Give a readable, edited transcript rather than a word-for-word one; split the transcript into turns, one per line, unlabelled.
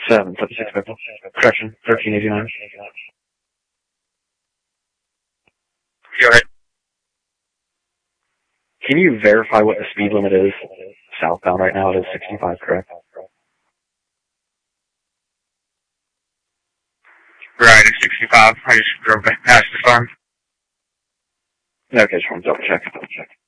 756 Purple. Correction, 1389.
Go ahead.
Can you verify what the speed limit is southbound right now? It is 65, correct?
Right, it's 65. I just drove back past the farm.
Okay, just want to double check.